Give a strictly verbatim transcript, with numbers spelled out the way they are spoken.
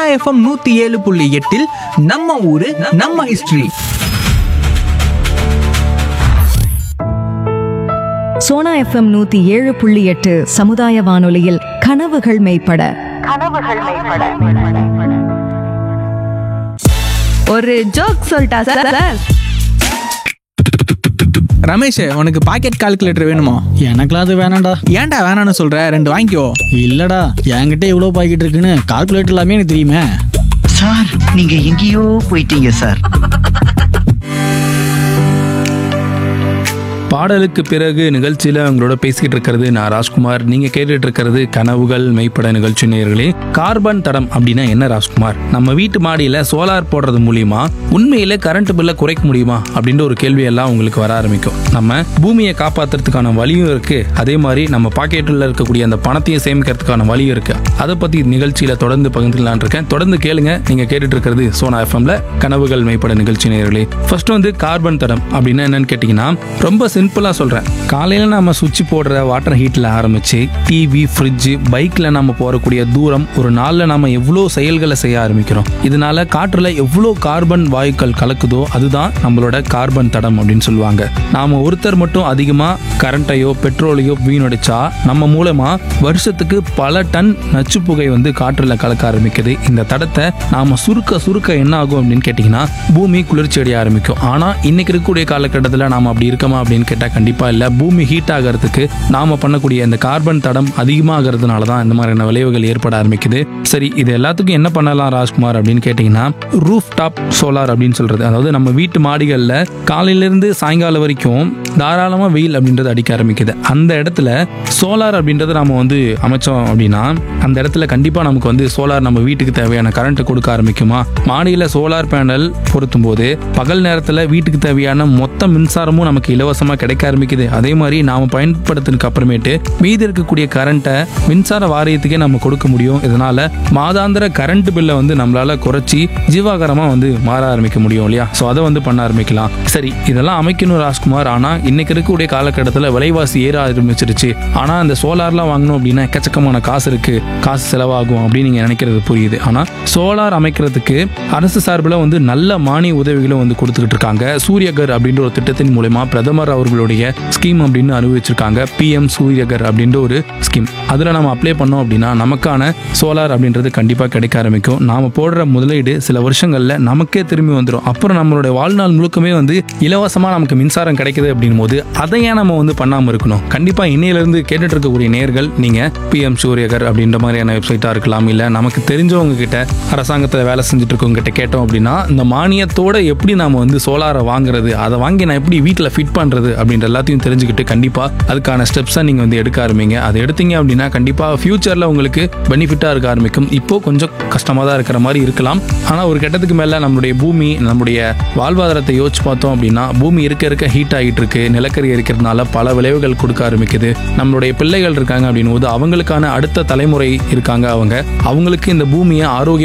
FM நூத்தி ஏழு புள்ளி எட்டில் நம்ம ஊரு நம்ம ஹிஸ்டரி. சோனா எஃப்எம் நூத்தி ஏழு புள்ளி எட்டு சமுதாய வானொலியில் கனவுகள் மெய்ப்பட. கனவுகள் மெய்ப்பட. ஒரு ஜோக் சொல்லிட்டா சார். ரமேஷ், உனக்கு பாக்கெட் கால்குலேட்டர் வேணுமா? எனக்குலாம் அது வேணாம்டா. ஏன்டா வேணான்னு சொல்ற? ரெண்டு வாங்கிக்கோ. இல்லடா, என்கிட்ட இவ்வளோ பாக்கெட் இருக்குன்னு கால்குலேட்டர் எல்லாமே எனக்கு தெரியுமே. சார், நீங்க எங்கேயோ போயிட்டீங்க சார். பாடலுக்கு பிறகு நிகழ்ச்சியில் உங்களோட பேசிக்கிட்டு இருக்கிறது நான் ராஜ்குமார். நீங்கள் கேட்டுட்டு இருக்கிறது கனவுகள் மெய்ப்பட நிகழ்ச்சி நேயர்களே. கார்பன் தடம் அப்படின்னா என்ன ராஜ்குமார்? நம்ம வீட்டு மாடியில் சோலார் போடுறது மூலியமா உண்மையில கரண்ட் பில்லை குறைக்க முடியுமா அப்படின்ற ஒரு கேள்வியெல்லாம் உங்களுக்கு வர ஆரம்பிக்கும். நம்ம பூமியை காப்பாற்றுறதுக்கான வழியும் இருக்கு, அதே மாதிரி நம்ம பாக்கெட்டில் இருக்கக்கூடிய அந்த பணத்தையும் சேமிக்கிறதுக்கான வழியும் இருக்கு. அதை பற்றி நிகழ்ச்சியில் தொடர்ந்து பகிர்ந்துக்கலான் இருக்கேன். தொடர்ந்து கேளுங்க. நீங்கள் கேட்டுட்டு இருக்கிறது சோனா எஃப்எம்ல கனவுகள் மெய்ப்பட நிகழ்ச்சி நேயர்களே. ஃபர்ஸ்ட் வந்து கார்பன் தடம் அப்படின்னா என்னன்னு கேட்டிங்கன்னா, ரொம்ப சிம்பிளா சொல்றேன். காலையில நம்ம சுவிட்ச் போடுற வாட்டர் ஹீட்ல ஆரம்பிச்சு டிவி, ஃப்ரிட்ஜ், பைக்ல நம்ம போறக்கூடிய தூரம், ஒரு நாள்ல நம்ம எவ்வளோ செயல்களை செய்ய ஆரம்பிக்கிறோம். இதனால காற்றுல எவ்வளோ கார்பன் வாயுக்கள் கலக்குதோ அதுதான் நம்மளோட கார்பன் தடம் அப்படின்னு சொல்லுவாங்க. நாம ஒருத்தர் மட்டும் அதிகமா கரண்டையோ பெட்ரோலையோ வீணடிச்சா நம்ம மூலமா வருஷத்துக்கு பல டன் நச்சு புகை வந்து காற்றுல கலக்க ஆரம்பிக்குது. இந்த தடத்தை நாம சுருக்க சுருக்க என்ன ஆகும் அப்படின்னு கேட்டீங்கன்னா, பூமி குளிர்ச்சி அடைய ஆரம்பிக்கும். ஆனா இன்னைக்கு இருக்கக்கூடிய காலகட்டத்தில் நாம அப்படி இருக்கமா அப்படின்னு கேட்டா கண்டிப்பா இல்ல. பூமி ஹீட் ஆகிறதுக்கு நாம பண்ணக்கூடிய இந்த கார்பன் தடம் அதிகமாகிறதுனால தான் இந்த மாதிரியான விளைவுகள் ஏற்பட ஆரம்பிக்குது. சரி, இது எல்லாத்துக்கும் என்ன பண்ணலாம் ராஜ்குமார் அப்படின்னு கேட்டீங்கன்னா, ரூஃப் டாப் சோலார் அப்படின்னு சொல்றது. அதாவது நம்ம வீட்டு மாடிகள்ல காலையில இருந்து சாயங்காலம் வரைக்கும் தாராளமா வெயில் அப்படின்றது அடிக்க ஆரம்பிக்குது. அந்த இடத்துல சோலார் அப்படின்றத நம்ம வந்து அமைச்சோம் அப்படின்னா அந்த இடத்துல கண்டிப்பா நமக்கு வந்து சோலார் நம்ம வீட்டுக்கு தேவையான கரண்ட் கொடுக்க ஆரம்பிக்குமா? மாடியில சோலார் பேனல் பொருத்தும் போது பகல் நேரத்துல வீட்டுக்கு தேவையான மொத்த மின்சாரமும் நமக்கு இலவசமா கிடைக்க ஆரம்பிக்குது. அதே மாதிரி நாம பயன்படுத்தினதுக்கு அப்புறமேட்டு மீதி இருக்கக்கூடிய கரண்ட்டை மின்சார வாரியத்துக்கே நம்ம கொடுக்க முடியும். இதனால மாதாந்திர கரண்ட் பில்லை வந்து நம்மளால குறைச்சி ஜீவாகாரமா வந்து மாற ஆரம்பிக்க முடியும் இல்லையா? ஸோ அதை வந்து பண்ண ஆரம்பிக்கலாம். சரி, இதெல்லாம் அமைக்கணும் ராஜ்குமார். ஆனா இன்னைக்கு இருக்கக்கூடிய காலகட்டத்தில் விலைவாசி ஏற ஆரம்பிச்சிருச்சு. ஆனா அந்த சோலார்லாம் வாங்கணும் அப்படின்னா எக்கச்சக்கமான காசு இருக்கு, காசு செலவாகும் அப்படின்னு நீங்க நினைக்கிறது புரியுது. ஆனா சோலார் அமைக்கிறதுக்கு அரசு சார்பில் வந்து நல்ல மானிய உதவிகளும் வந்து கொடுத்துக்கிட்டு இருக்காங்க. சூரியகர் அப்படின்ற ஒரு திட்டத்தின் மூலமா பிரதமர் அவர்களுடைய ஸ்கீம் அப்படின்னு அறிவிச்சிருக்காங்க. பிஎம் சூரியகர் அப்படின்ற ஒரு ஸ்கீம். அதுல நம்ம அப்ளை பண்ணோம் அப்படின்னா நமக்கான சோலார் அப்படின்றது கண்டிப்பா கிடைக்க ஆரம்பிக்கும். நாம போடுற முதலீடு சில வருஷங்கள்ல நமக்கே திரும்பி வந்துடும். அப்புறம் நம்மளுடைய வாழ்நாள் முழுக்கமே வந்து இலவசமா நமக்கு மின்சாரம் கிடைக்குது அப்படின் போது அதையே நம்ம வந்து பண்ணாம இருக்கணும். கண்டிப்பா இன்னையில இருந்து கேட்டுட்டு இருக்கக்கூடிய நேர்கள் நீங்க பிஎம் சூரியகர் அப்படின்ற மாதிரியான வெப்சைட்டா இருக்கலாம், இல்ல நமக்கு தெரிஞ்சவங்க கிட்ட அரசாங்கத்துல வேலை செஞ்சுட்டு இருக்கவங்க கிட்ட கேட்டோம் அப்படின்னா இந்த மானியத்தோட எப்படி நாம வந்து சோலாரை வாங்குறது, அதை வாங்கி நான் எப்படி வீட்டுல ஃபிட் பண்றது அப்படின்ற எல்லாத்தையும் தெரிஞ்சுக்கிட்டு கண்டிப்பா அதுக்கான ஸ்டெப்ஸை நீங்க வந்து எடுக்க ஆரம்பிங்க. அதை எடுத்தீங்க அப்படின்னா கண்டிப்பா ஃபியூச்சர்ல உங்களுக்கு பெனிஃபிட்டா இருக்க ஆரம்பிக்கும். இப்போ கொஞ்சம் கஷ்டமா தான் இருக்கிற மாதிரி இருக்கலாம். ஆனா ஒரு கட்டத்துக்கு மேல நம்மளுடைய பூமி, நம்மளுடைய வாழ்வாதாரத்தை யோசிச்சு பார்த்தோம் அப்படின்னா பூமி இருக்க இருக்க ஹீட் ஆகிட்டு இருக்கு. நிலக்கரி இருக்கிறதுனால பல விளைவுகள் கொடுக்க ஆரம்பிக்குது. நம்மளுடைய பிள்ளைகள் இருக்காங்க அப்படின் போது அவங்களுக்கான அடுத்த தலைமுறை இருக்காங்க. அவங்க அவங்களுக்கு இந்த பூமியை ஆரோக்கியம்